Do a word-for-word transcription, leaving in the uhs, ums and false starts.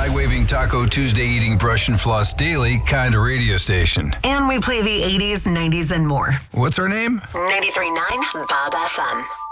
flag-waving Taco Tuesday eating brush and floss daily kind of radio station. And we play the eighties, nineties, and more. What's our name? ninety-three point nine Bob F M.